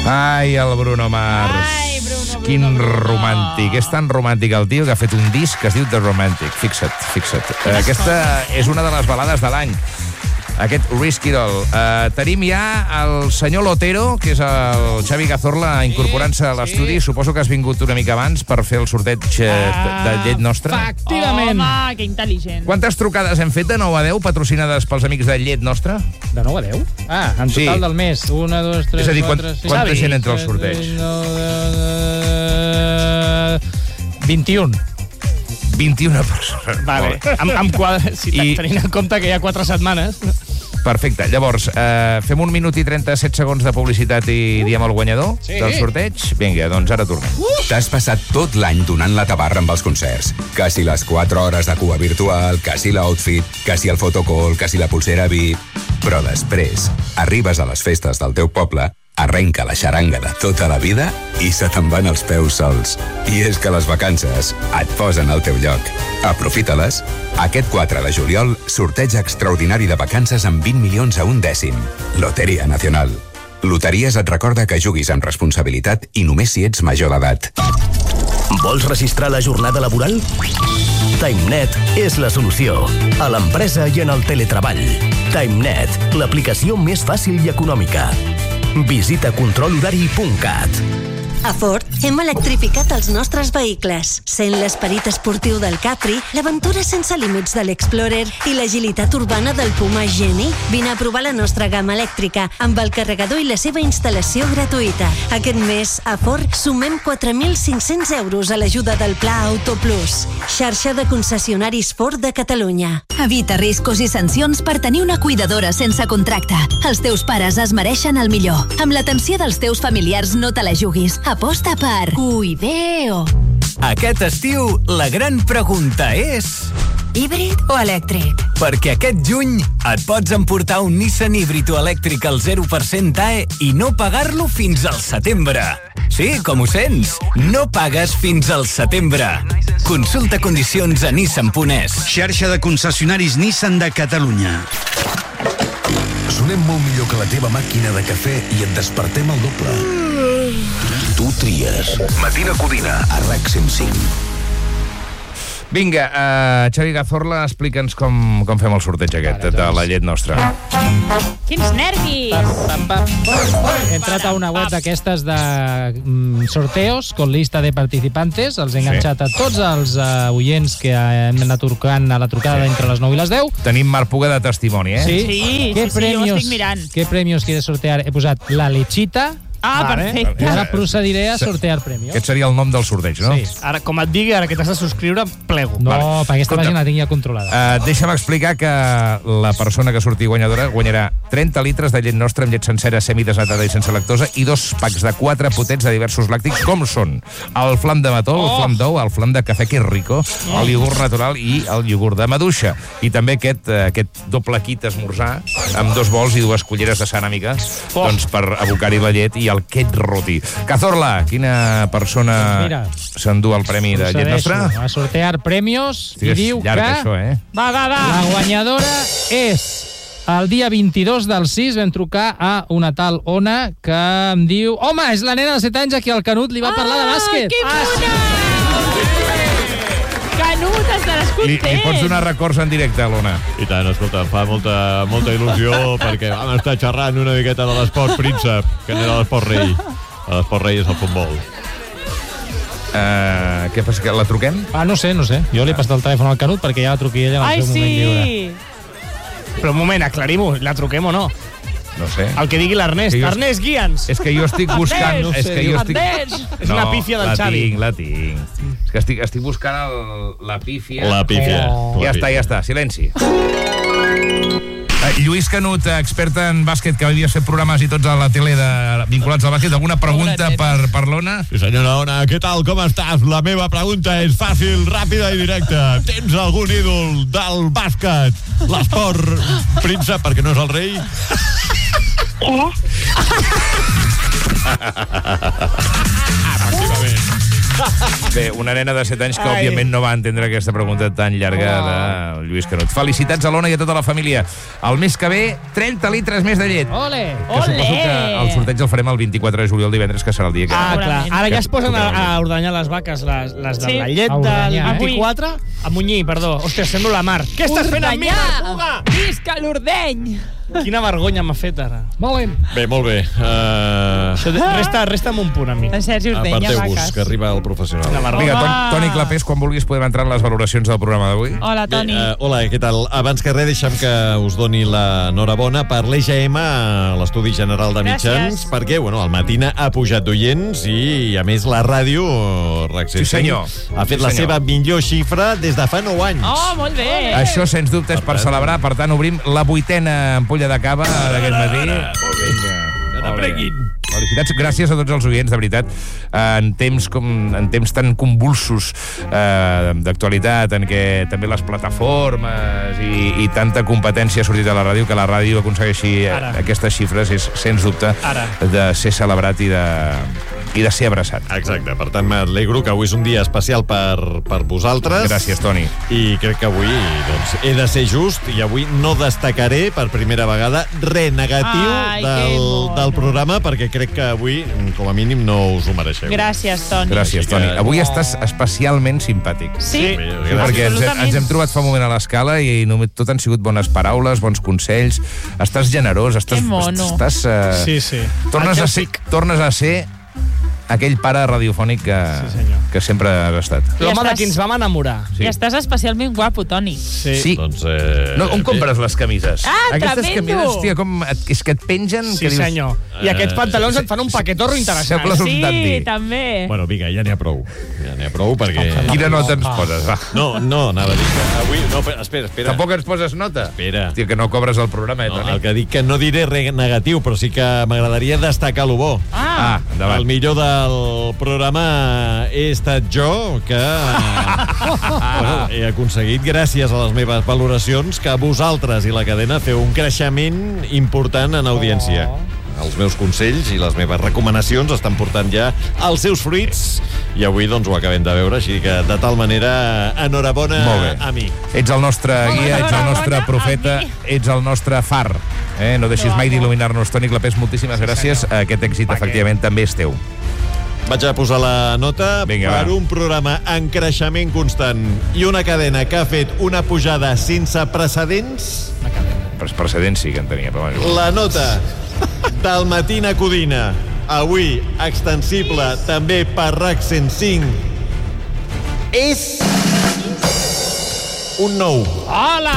Ai, el Bruno Mars. Ai, Bruno. Quin romàntic. És tan romàntic el tio que ha fet un disc que es diu The Romantic. Fixa't. Aquesta és una de les balades de l'any. Aquest Risky Doll. Tenim ja el senyor Lotero, que és el Xavi Cazorla, incorporant-se a l'estudi. Suposo que has vingut una mica abans per fer el sorteig de llet nostra. Efectivament. Home, que intel·ligent. Quantes trucades hem fet de 9 a 10 patrocinades pels amics de llet nostra? De 9 a 10? En total del mes. 1, 2, 3, és a dir, 4, 5... quanta gent entra al sorteig? 21. 21 persones. Vale. Tenint en compte que hi ha 4 setmanes... Perfecte. Llavors, fem 1 minut i 37 segons de publicitat i diem el guanyador del sorteig? Vinga, doncs ara tornem. T'has passat tot l'any donant la tabarra amb els concerts. Que si les 4 hores de cua virtual, que si l'outfit, que si el photocall, que si la pulsera VIP... Però després, arribes a les festes del teu poble, arrenca la xaranga de tota la vida i se te'n van els peus sols. I és que les vacances et posen al teu lloc. Aprofita-les. Aquest 4 de juliol, sorteig extraordinari de vacances amb 20 milions a un dècim. Loteria Nacional. Loteries et recorda que juguis amb responsabilitat i només si ets major d'edat. Vols registrar la jornada laboral? TimeNet és la solució. A l'empresa i en el teletreball. TimeNet, l'aplicació més fàcil i econòmica. Visita controlhorari.cat. A Ford hem electrificat els nostres vehicles. Sent l'esperit esportiu del Capri, l'aventura sense límits de l'Explorer i l'agilitat urbana del Puma Geni. Vine a provar la nostra gamma elèctrica amb el carregador i la seva instal·lació gratuïta. Aquest mes, a Ford, sumem 4.500 euros a l'ajuda del Pla Auto Plus. Xarxa de concessionaris Ford de Catalunya. Evita riscos i sancions per tenir una cuidadora sense contracte. Els teus pares es mereixen el millor. Amb l'atenció dels teus familiars no te la juguis. Aposta per Cuideo. Aquest estiu, la gran pregunta és... Híbrid o elèctric? Perquè aquest juny et pots emportar un Nissan híbrid o elèctric al 0% AE i no pagar-lo fins al setembre. Sí, com ho sents? No pagues fins al setembre. Consulta condicions a Nissan.es. Xarxa de concessionaris Nissan de Catalunya. Sonem molt millor que la teva màquina de cafè i et despertem el doble. Tu tries. Matina Codina, a RAC 105. Vinga, Xavi Cazorla, explica'ns com fem el sorteig aquest de la llet nostra. Quins nervis! He entrat a una web d'aquestes de sorteos con lista de participantes. Els he enganxat a tots els oients que hem anat trucant a la trucada entre les 9 i les 10. Tenim Marc Puga de testimoni, eh? Sí, jo estic mirant. ¿Qué premios quieres sortear? He posat la lechita. Perfecte. I ara procediré a sortear premios. Aquest seria el nom del sorteig, no? Sí. Ara, com et digui, ara que t'has de subscriure, plego. No, perquè aquesta pàgina la tinc ja controlada. Deixa'm explicar que la persona que surti guanyadora guanyarà 30 litres de llet nostra amb llet sencera, semidesnatada i sense lactosa i 2 packs de 4 potents de diversos làctics, com són el flam de mató, el flam d'ou, el flam de cafè que és rico, el iogurt natural i el iogurt de maduixa. I també aquest doble kit esmorzar amb 2 bols i 2 culleres de ceràmica doncs per abocar-hi la llet i el Kate Roti. Cazorla, quina persona s'endú el premi de llet nostra? A sortear premios i diu que... Això, Va. La guanyadora és... El dia 22 del 6 vam trucar a una tal Ona que em diu... Home, és la nena de 7 anys a qui el Canut li va parlar de bàsquet. Que bona! Canut, estaràs content. Li pots donar records en directe a l'Ona? I tant, escolta, em fa molta il·lusió perquè vam estar xerrant una miqueta de l'esport príncep, que no era l'esport rei. L'esport rei és el futbol. Què passa, que la truquem? No sé. Jo li he passat el telèfon al Canut perquè ja la truqui ella en el seu moment lliure. Però un moment, aclarim-ho, la truquem o no? No sé. El que digui l'Ernest. Ernest, guia'ns. És que jo estic buscant... És una pífia del Xavi. La tinc. És que estic buscant la pífia. La pífia. Ja està. Silenci. Lluís Canut, expert en bàsquet, que havia fet programes i tots a la tele vinculats al bàsquet. Alguna pregunta per l'Ona? Sí, senyora Ona, què tal, com estàs? La meva pregunta és fàcil, ràpida i directa. Tens algun ídol del bàsquet? L'esport príncep, perquè no és el rei? Efectivament. Bé, una nena de 7 anys que, òbviament, no va entendre aquesta pregunta tan llarga de Lluís Canut. Felicitats a l'Ona i a tota la família. El mes que ve, 30 litres més de llet. Ole! Que suposo que el sorteig el farem el 24 de juliol, divendres, que serà el dia que... Clar. Ara ja es posen a ordenyar les vaques, les de la llet del 24. A munyir, perdó. Hòstia, semblo la Mar. Què estàs fent amb mi, Puga? Visca l'Ordeny! Quina vergonya m'ha fet ara. Bé, molt bé. Resta'm un punt, a mi. En Sergi Ordeny, Aparteu-vos, que arriba el professional. Vinga, Toni Clapés, quan vulguis podem entrar en les valoracions del programa d'avui. Hola, Toni. Hola, què tal? Abans que res, deixa'm que us doni l'enhorabona per l'EGM a l'Estudi General de Mitjans, perquè, bueno, el Matina ha pujat d'oients i, a més, la ràdio, RAC 105, ha fet la seva millor xifra des de fa 9 anys. Oh, molt bé. Això, sens dubte, és per celebrar. Per tant, obrim la 8a ampolla de cava d'aquest matí. Vinga. Que n'aprenguin. Felicitats, gràcies a tots els oients, de veritat, en temps tan convulsos d'actualitat, en què també les plataformes i tanta competència ha sortit a la ràdio, que la ràdio aconsegueixi aquestes xifres és, sens dubte, de ser celebrat i de ser abraçat. Exacte, per tant m'alegro que avui és un dia especial per vosaltres. Gràcies, Toni. I crec que avui doncs, he de ser just i avui no destacaré per primera vegada res negatiu del programa, perquè crec que avui, com a mínim, no us ho mereixeu. Gràcies, Toni. Gràcies, Toni. Avui estàs especialment simpàtic. Sí, perquè ens hem trobat fa un moment a l'escala i tot han sigut bones paraules, bons consells. Estàs generós, estàs... Sí. Tornes a ser aquell pare radiofònic que sempre has estat. L'home de qui ens vam enamorar. I estàs especialment guapo, Toni. Sí. Doncs, no, on compres les camises? Aquestes tremendo! camises, hòstia, és que et pengen... Sí, senyor. I aquests pantalons et fan un paquetorro interessant. Sí, també. Bueno, vinga, ja n'hi ha prou. Perquè... Quina nota ens poses, va? No, anava a dir que avui... No, espera. Tampoc ens poses nota? Espera. Hòstia, que no cobres el programa, Toni? El que dic que no diré res negatiu, però sí que m'agradaria destacar lo bo. Endavant. El millor del programa he estat jo, que he aconseguit, gràcies a les meves valoracions, que vosaltres i la cadena feu un creixement important en audiència. Els meus consells i les meves recomanacions estan portant ja els seus fruits i avui doncs ho acabem de veure, així que de tal manera enhorabona a mi. Ets el nostre guia, ets el nostre profeta, ets el nostre far. No deixis mai d'il·luminar-nos. Toni Clapés, moltíssimes gràcies. Aquest èxit, efectivament, també és teu. Vaig a posar la nota. Vinga, un programa en creixement constant i una cadena que ha fet una pujada sense precedents. Precedents sí que en tenia, però... La nota del Matina Codina, avui extensible també per RAC 105, és un 9. Hola!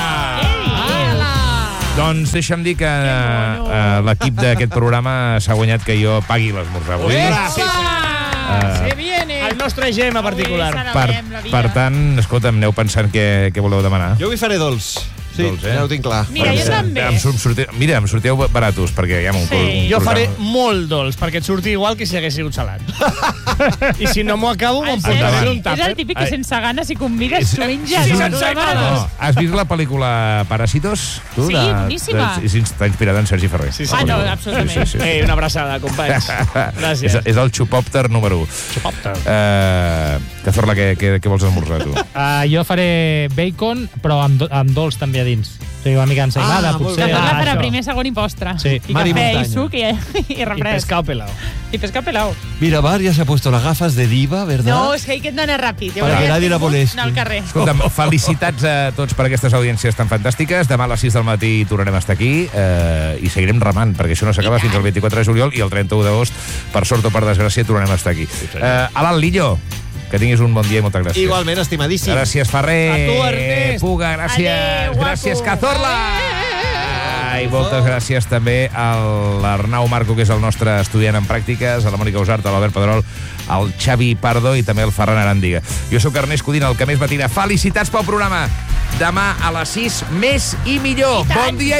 Doncs deixa'm dir que l'equip d'aquest programa s'ha guanyat que jo pagui l'esmorzar avui. Se viene! El nostre EGM particular. Per tant, escolta'm, aneu pensant què voleu demanar. Jo avui faré dolç. Sí, ja ho tinc clar. Mira, jo també. Em sorteu baratos, perquè hi ha un Jo faré molt dolç, perquè et surti igual que si hagués sigut salat. I si no m'ho acabo, me'n portaré un tàper. És el típic que sense gana, si convides, s'ho menges. Has vist la pel·lícula Paràsitos? Sí, boníssima. Està inspirada en Sergi Ferrer. No, absolutament. Una abraçada, companys. Gràcies. És el xupòpter número 1. Xupòpter. Cazorla, què vols esmorzar, tu? Jo faré bacon, però amb dolç també a dins. O sigui, una mica ensaïmada, potser. Cazorla farà primer, segon i postre. Sí. I cafè, i suc, i refresc. Y pescado pelado. Y pescado pelado. Mira, Bar ya se ha puesto las gafas de diva, ¿verdad? No, és que hay que anar ràpid. Para que nadie la molesti. No, al carrer. Escolta'm, felicitats a tots per aquestes audiències tan fantàstiques. Demà a les 6 del matí tornarem a estar aquí i seguirem remant, perquè això no s'acaba fins al 24 de juliol i el 31 d'agost, per sort o per desgràcia, tornarem a estar aquí. Alan Lillo, que tinguis un bon dia i moltes gràcies. Igualment, estimadíssim. Gràcies, Ferrer. A tu, Ernest. Puga, gràcies. Adéu, gràcies, guapo. Cazorla. I moltes gràcies també a l'Arnau Marco, que és el nostre estudiant en pràctiques, a la Mònica Usart, a l'Albert Pedrol, al Xavi Pardo i també al Ferran Arándiga. Jo sóc Ernest Codina, el que més matina. Felicitats pel programa. Demà a les 6, més i millor. Bon dia i